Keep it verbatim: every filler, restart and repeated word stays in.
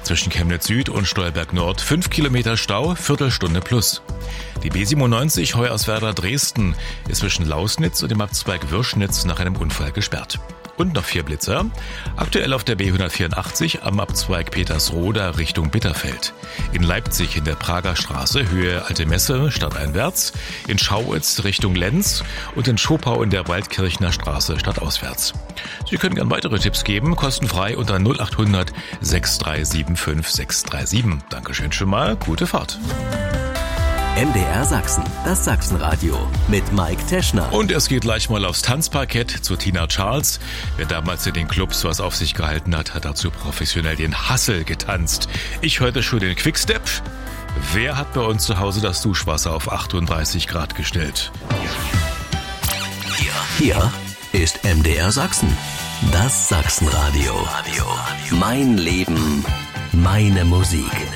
Zwischen Chemnitz Süd und Stolberg Nord fünf Kilometer Stau, Viertelstunde plus. Die B siebenundneunzig Hoyerswerda-Dresden ist zwischen Lausnitz und dem Abzweig Würschnitz nach einem Unfall gesperrt. Und noch vier Blitzer. Aktuell auf der B hundertvierundachtzig am Abzweig Petersroda Richtung Bitterfeld. In Leipzig in der Prager Straße Höhe Alte Messe stadteinwärts. In Schauitz Richtung Lenz und in Schopau in der Waldkirchner Straße stadtauswärts. Sie können gern weitere Tipps geben, kostenfrei unter null acht hundert sechs drei sieben fünf sechs drei sieben. Dankeschön schon mal, gute Fahrt. M D R Sachsen, das Sachsenradio mit Mike Teschner. Und es geht gleich mal aufs Tanzparkett zu Tina Charles. Wer damals in den Clubs was auf sich gehalten hat, hat dazu professionell den Hustle getanzt. Ich heute schon den Quickstep. Wer hat bei uns zu Hause das Duschwasser auf achtunddreißig Grad gestellt? Hier, hier ist M D R Sachsen, das Sachsenradio. Mein Leben, meine Musik.